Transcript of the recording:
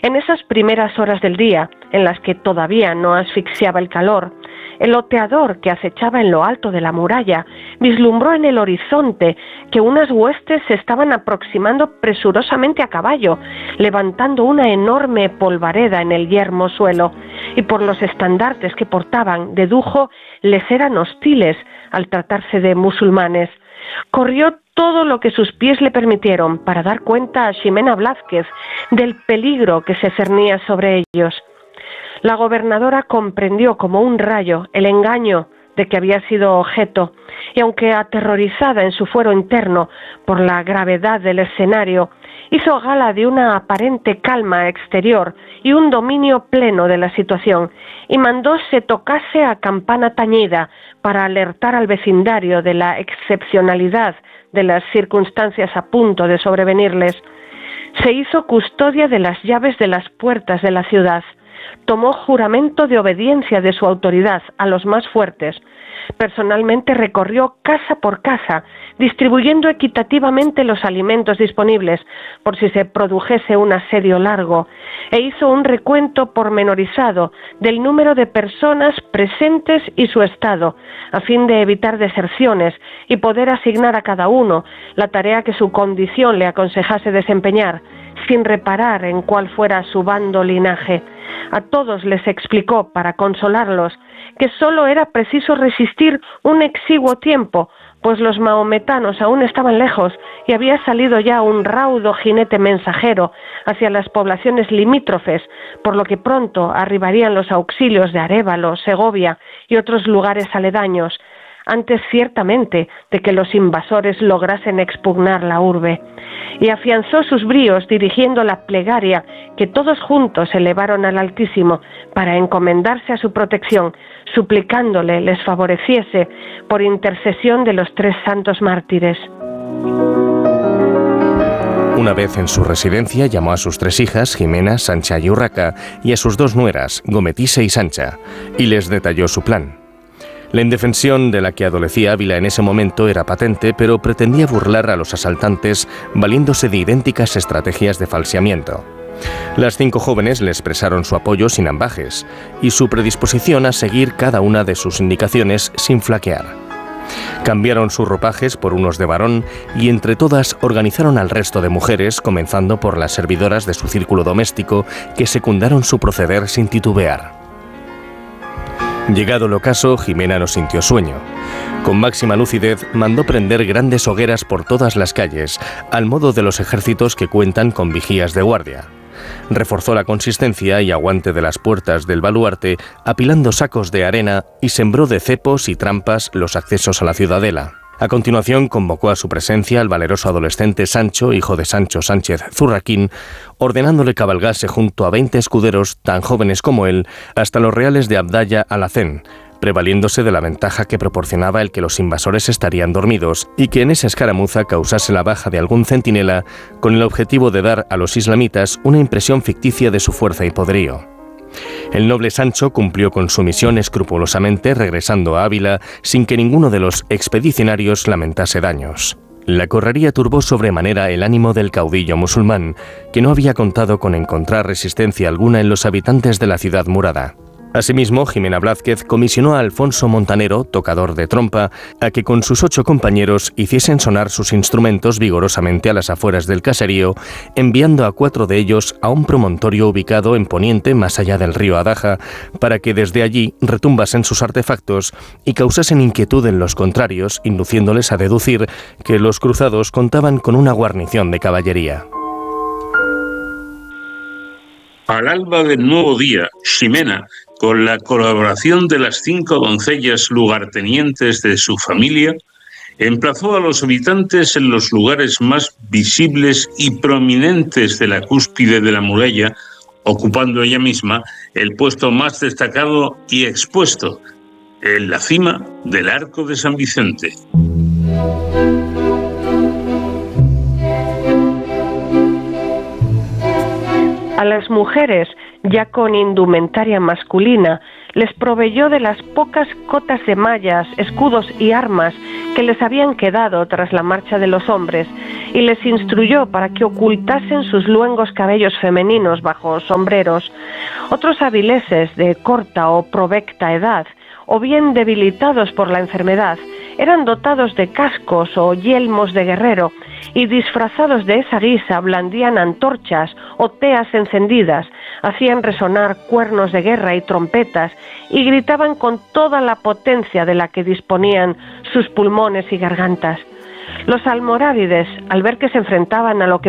En esas primeras horas del día, en las que todavía no asfixiaba el calor, el oteador que acechaba en lo alto de la muralla vislumbró en el horizonte que unas huestes se estaban aproximando presurosamente a caballo, levantando una enorme polvareda en el yermo suelo, y por los estandartes que portaban dedujo les eran hostiles al tratarse de musulmanes. Corrió todo lo que sus pies le permitieron para dar cuenta a Ximena Blázquez del peligro que se cernía sobre ellos. La gobernadora comprendió como un rayo el engaño de que había sido objeto, y aunque aterrorizada en su fuero interno por la gravedad del escenario, hizo gala de una aparente calma exterior y un dominio pleno de la situación, y mandó se tocase a campana tañida para alertar al vecindario de la excepcionalidad de las circunstancias a punto de sobrevenirles. Se hizo custodia de las llaves de las puertas de la ciudad. Tomó juramento de obediencia de su autoridad a los más fuertes. Personalmente recorrió casa por casa, distribuyendo equitativamente los alimentos disponibles por si se produjese un asedio largo, e hizo un recuento pormenorizado del número de personas presentes y su estado, a fin de evitar deserciones y poder asignar a cada uno la tarea que su condición le aconsejase desempeñar, sin reparar en cuál fuera su bando linaje. A todos les explicó, para consolarlos, que sólo era preciso resistir un exiguo tiempo, pues los mahometanos aún estaban lejos y había salido ya un raudo jinete mensajero hacia las poblaciones limítrofes, por lo que pronto arribarían los auxilios de Arévalo, Segovia y otros lugares aledaños, antes ciertamente de que los invasores lograsen expugnar la urbe, y afianzó sus bríos dirigiendo la plegaria que todos juntos elevaron al Altísimo para encomendarse a su protección, suplicándole les favoreciese por intercesión de los 3 santos mártires. Una vez en su residencia llamó a sus 3 hijas, Ximena, Sancha y Urraca, y a sus 2 nueras, Gometisa y Sancha, y les detalló su plan. La indefensión de la que adolecía Ávila en ese momento era patente, pero pretendía burlar a los asaltantes valiéndose de idénticas estrategias de falseamiento. Las 5 jóvenes le expresaron su apoyo sin ambajes y su predisposición a seguir cada una de sus indicaciones sin flaquear. Cambiaron sus ropajes por unos de varón y entre todas organizaron al resto de mujeres, comenzando por las servidoras de su círculo doméstico, que secundaron su proceder sin titubear. Llegado el ocaso, Ximena no sintió sueño. Con máxima lucidez mandó prender grandes hogueras por todas las calles, al modo de los ejércitos que cuentan con vigías de guardia. Reforzó la consistencia y aguante de las puertas del baluarte, apilando sacos de arena, y sembró de cepos y trampas los accesos a la ciudadela. A continuación convocó a su presencia al valeroso adolescente Sancho, hijo de Sancho Sánchez Zurraquín, ordenándole cabalgase junto a 20 escuderos tan jóvenes como él hasta los reales de Abdaya Alacén, prevaliéndose de la ventaja que proporcionaba el que los invasores estarían dormidos y que en esa escaramuza causase la baja de algún centinela, con el objetivo de dar a los islamitas una impresión ficticia de su fuerza y poderío. El noble Sancho cumplió con su misión escrupulosamente, regresando a Ávila sin que ninguno de los expedicionarios lamentase daños. La correría turbó sobremanera el ánimo del caudillo musulmán, que no había contado con encontrar resistencia alguna en los habitantes de la ciudad murada. Asimismo, Ximena Blázquez comisionó a Alfonso Montanero, tocador de trompa, a que con sus 8 compañeros hiciesen sonar sus instrumentos vigorosamente a las afueras del caserío, enviando a 4 de ellos a un promontorio ubicado en poniente más allá del río Adaja, para que desde allí retumbasen sus artefactos y causasen inquietud en los contrarios, induciéndoles a deducir que los cruzados contaban con una guarnición de caballería. Al alba del nuevo día, Ximena, con la colaboración de las 5 doncellas lugartenientes de su familia, emplazó a los habitantes en los lugares más visibles y prominentes de la cúspide de la muralla, ocupando ella misma el puesto más destacado y expuesto, en la cima del Arco de San Vicente. A las mujeres, ya con indumentaria masculina, les proveyó de las pocas cotas de mallas, escudos y armas que les habían quedado tras la marcha de los hombres, y les instruyó para que ocultasen sus luengos cabellos femeninos bajo sombreros. Otros avileses de corta o provecta edad, o bien debilitados por la enfermedad, eran dotados de cascos o yelmos de guerrero, y disfrazados de esa guisa blandían antorchas o teas encendidas, hacían resonar cuernos de guerra y trompetas, y gritaban con toda la potencia de la que disponían sus pulmones y gargantas. Los almorávides, al ver que se enfrentaban a lo que